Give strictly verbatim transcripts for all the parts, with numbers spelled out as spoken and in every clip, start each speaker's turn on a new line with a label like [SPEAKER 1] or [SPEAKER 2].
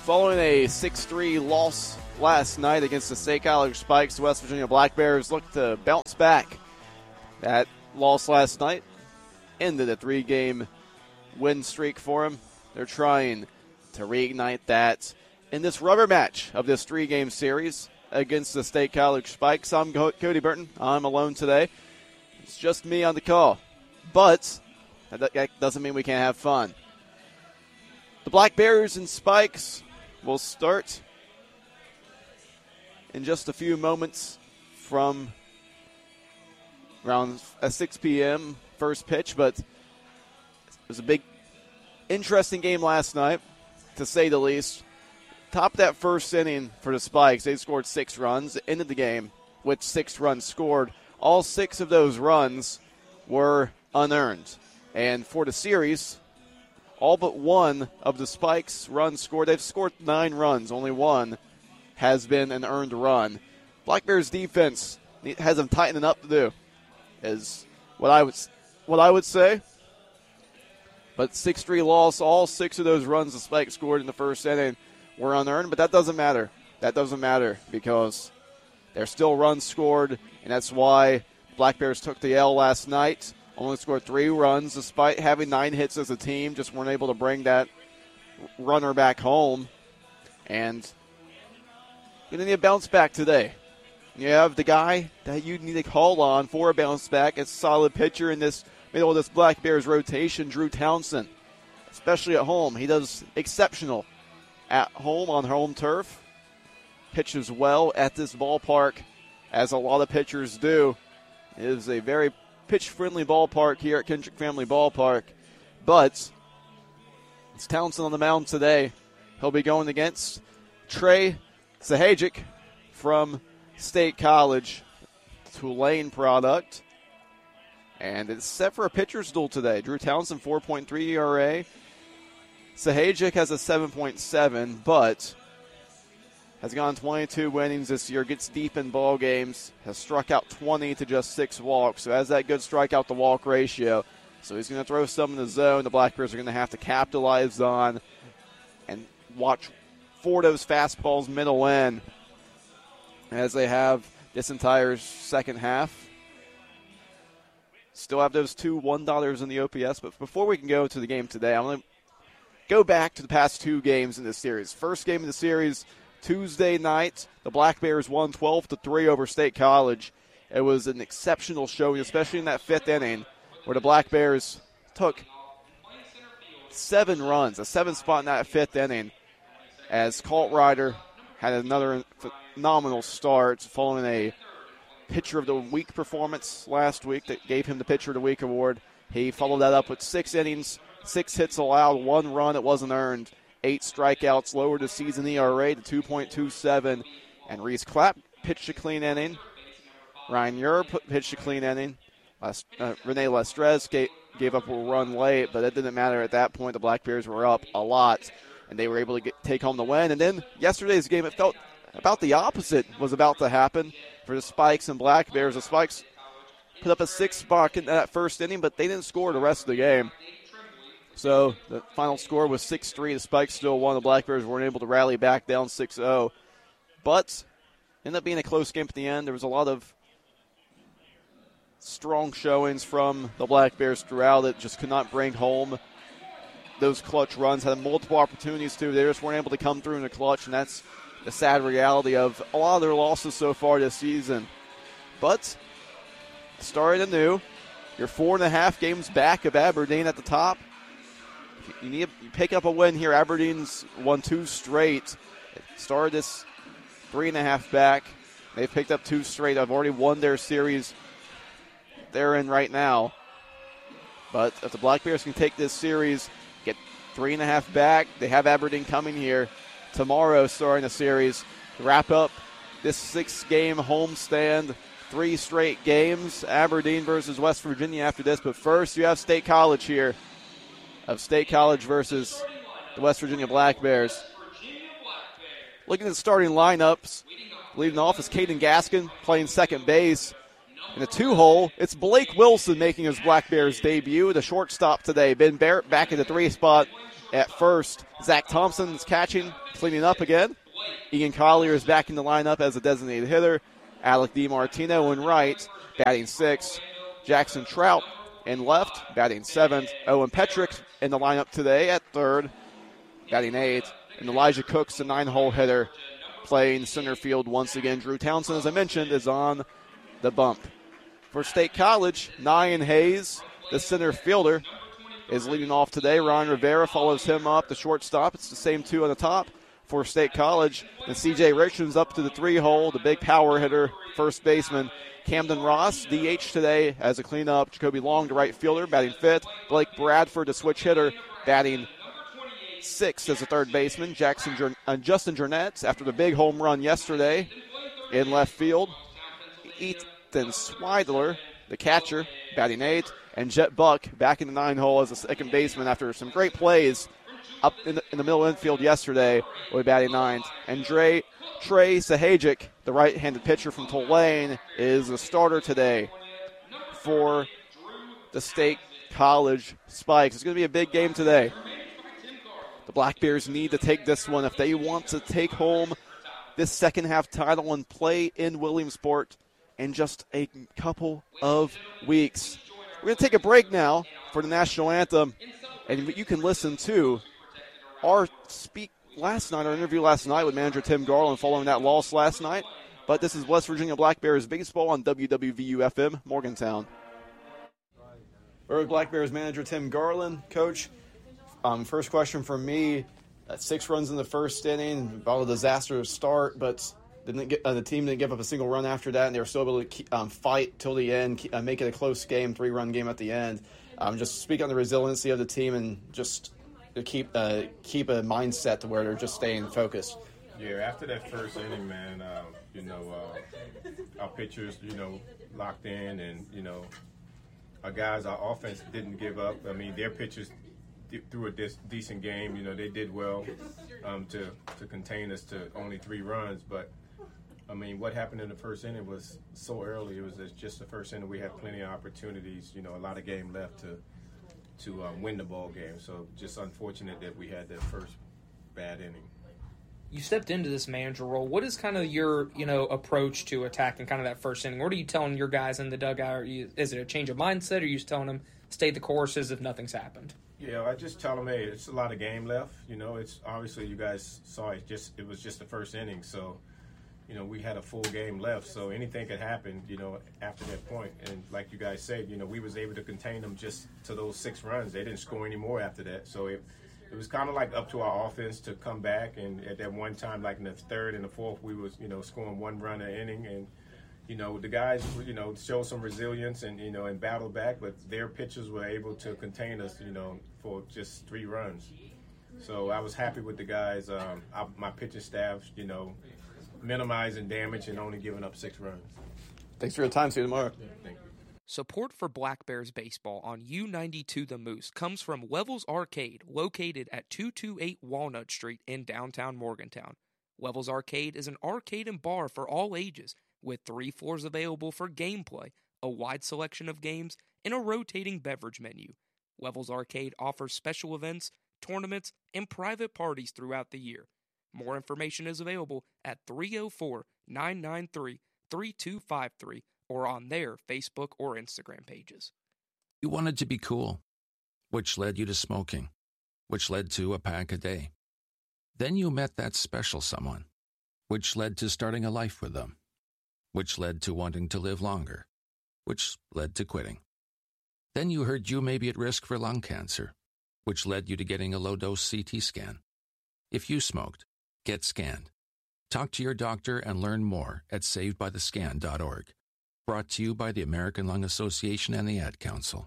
[SPEAKER 1] Following a six three loss last night against the State College Spikes, the West Virginia Black Bears look to bounce back. That loss last night ended a three-game win streak for them. They're trying to reignite that in this rubber match of this three-game series against the State College Spikes. I'm Cody Burton. I'm alone today. It's just me on the call. But that doesn't mean we can't have fun. The Black Bears and Spikes will start in just a few moments from around six p.m. first pitch, but it was a big, interesting game last night, to say the least. Top of that first inning for the Spikes, they scored six runs, ended the game with six runs scored. All six of those runs were unearned. And for the series, all but one of the Spikes runs scored. They've scored nine runs. Only one has been an earned run. Black Bears defense has them tightening up to do, is what I would what I would say. But six three loss, all six of those runs the Spikes scored in the first inning were unearned, but that doesn't matter. That doesn't matter because there's still runs scored, and that's why Black Bears took the L last night. Only scored three runs despite having nine hits as a team. Just weren't able to bring that runner back home. And you're going to need a bounce back today. You have the guy that you need to call on for a bounce back. It's a solid pitcher in this middle of this Black Bears rotation, Drew Townsend, especially at home. He does exceptional at home on home turf. Pitches well at this ballpark, as a lot of pitchers do. It is a very pitch-friendly ballpark here at Kendrick Family Ballpark. But it's Townsend on the mound today. He'll be going against Trey Zahajic from State College, Tulane product. And it's set for a pitcher's duel today. Drew Townsend, four point three E R A. Zahajic has a seven point seven, but has gone twenty-two innings this year, gets deep in ball games, has struck out twenty to just six walks, so has that good strikeout to walk ratio. So he's going to throw some in the zone. The Black Bears are going to have to capitalize on and watch for those fastballs middle in, as they have this entire second half. Still have those two one dollars in the O P S, but before we can go to the game today, I'm going to go back to the past two games in this series. First game of the series, Tuesday night, the Black Bears won twelve to three over State College. It was an exceptional showing, especially in that fifth inning, where the Black Bears took seven runs, a seven spot in that fifth inning, as Colt Ryder had another phenomenal start following a Pitcher of the Week performance last week that gave him the Pitcher of the Week award. He followed that up with six innings, six hits allowed, one run that wasn't earned, eight strikeouts, lowered the season E R A to two point two seven. And Reese Clapp pitched a clean inning. Ryan Ure pitched a clean inning. Lest, uh, Rene Lestrez gave, gave up a run late, but it didn't matter at that point. The Black Bears were up a lot, and they were able to get, take home the win. And then yesterday's game, it felt about the opposite was about to happen for the Spikes and Black Bears. The Spikes put up a six spot in that first inning, but they didn't score the rest of the game. So the final score was six three. The Spikes still won. The Black Bears weren't able to rally back down six oh. But ended up being a close game at the end. There was a lot of strong showings from the Black Bears throughout that just could not bring home those clutch runs. Had multiple opportunities to. They just weren't able to come through in the clutch, and that's the sad reality of a lot of their losses so far this season. But starting anew, you're four and a half games back of Aberdeen at the top. You need to pick up a win here. Aberdeen's won two straight. It started this three and a half back. They've picked up two straight. I've already won their series they're in right now. But if the Black Bears can take this series, get three and a half back, they have Aberdeen coming here tomorrow starting the series to wrap up this six-game homestand, three straight games, Aberdeen versus West Virginia after this. But first, you have State College here, of State College versus the West Virginia Black Bears. Looking at the starting lineups, leading off is Caden Gaskin playing second base. In the two-hole, it's Blake Wilson making his Black Bears debut. The shortstop today, Ben Barrett back in the three spot at first. Zach Thompson is catching, cleaning up again. Ian Collier is back in the lineup as a designated hitter. Alec DiMartino in right, batting sixth. Jackson Trout in left, batting seventh. Owen Petrick in the lineup today at third, batting eighth. And Elijah Cook's the nine-hole hitter, playing center field once again. Drew Townsend, as I mentioned, is on the bump. For State College, Nyan Hayes, the center fielder, is leading off today. Ryan Rivera follows him up, the shortstop. It's the same two on the top for State College. And C J Richmond's up to the three-hole, the big power hitter, first baseman. Camden Ross, D H today as a cleanup. Jacoby Long, the right fielder, batting fifth. Blake Bradford, the switch hitter, batting sixth as a third baseman. Jackson uh, Justin Jurnett, after the big home run yesterday in left field. Ethan Swidler, the catcher, batting eighth. And Jet Buck back in the nine-hole as a second baseman after some great plays up in the, in the middle infield yesterday, will be batting ninth. And Dre, Trey Sahajic, the right-handed pitcher from Tulane, is the starter today for the State College Spikes. It's going to be a big game today. The Black Bears need to take this one if they want to take home this second-half title and play in Williamsport in just a couple of weeks. We're going to take a break now for the national anthem, and you can listen to our speak last night, our interview last night with manager Tim Garland following that loss last night. But this is West Virginia Black Bears baseball on W W V U F M, Morgantown. We're Black Bears manager Tim Garland. Coach, um, first question from me. Uh, six runs in the first inning, about a disastrous start, but didn't get, uh, the team didn't give up a single run after that, and they were still able to keep, um, fight till the end, keep, uh, make it a close game, three-run game at the end. Um, just speak on the resiliency of the team and just to keep uh, keep a mindset to where they're just staying focused.
[SPEAKER 2] Yeah, after that first inning, man, uh, you know, uh, our pitchers, you know, locked in, and, you know, our guys, our offense didn't give up. I mean, their pitchers threw a dis- decent game. You know, they did well um, to, to contain us to only three runs. But, I mean, what happened in the first inning was so early. It was just the first inning. We had plenty of opportunities, you know, a lot of game left to to um, win the ball game. So just unfortunate that we had that first bad inning.
[SPEAKER 3] You stepped into this manager role. What is kind of your, you know, approach to attacking kind of that first inning? What are you telling your guys in the dugout? Are you, is it a change of mindset, or are you just telling them stay the course as if nothing's happened?
[SPEAKER 2] Yeah, I just tell them, hey, it's a lot of game left. You know, it's obviously you guys saw it. Just it was just the first inning, so you know we had a full game left. So anything could happen. You know, after that point, and like you guys said, you know, we was able to contain them just to those six runs. They didn't score any more after that. So it it was kind of like up to our offense to come back. And at that one time, like in the third and the fourth, we was you know scoring one run an inning, and you know the guys you know showed some resilience and you know and battled back, but their pitchers were able to contain us. You know. For just three runs. So I was happy with the guys, um, I, my pitching staff, you know, minimizing damage and only giving up six runs.
[SPEAKER 1] Thanks for your time. See you tomorrow.
[SPEAKER 2] Yeah, thank you.
[SPEAKER 3] Support for Black Bears baseball on U ninety-two The Moose comes from Wevels Arcade, located at two twenty-eight Walnut Street in downtown Morgantown. Wevels Arcade is an arcade and bar for all ages, with three floors available for gameplay, a wide selection of games, and a rotating beverage menu. Wevels Arcade offers special events, tournaments, and private parties throughout the year. More information is available at three oh four, nine nine three, three two five three or on their Facebook or Instagram pages.
[SPEAKER 4] You wanted to be cool, which led you to smoking, which led to a pack a day. Then you met that special someone, which led to starting a life with them, which led to wanting to live longer, which led to quitting. Then you heard you may be at risk for lung cancer, which led you to getting a low-dose C T scan. If you smoked, get scanned. Talk to your doctor and learn more at saved by the scan dot org. Brought to you by the American Lung Association and the Ad Council.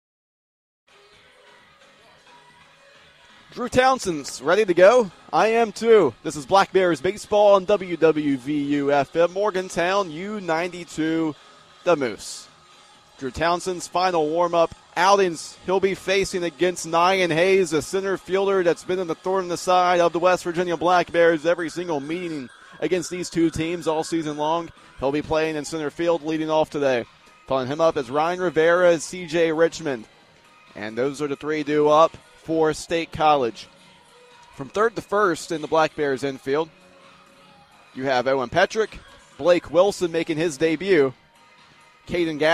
[SPEAKER 1] Drew Townsend's ready to go. I am too. This is Black Bears baseball on W W V U F M, Morgantown, U ninety-two, The Moose. Drew Townsend's final warm-up outings he'll be facing against Nyan Hayes, a center fielder that's been in the thorn in the side of the West Virginia Black Bears every single meeting against these two teams all season long. He'll be playing in center field leading off today. Following him up is Ryan Rivera and C J Richmond. And those are the three due up for State College. From third to first in the Black Bears infield, you have Owen Petrick, Blake Wilson making his debut, Caden Gass.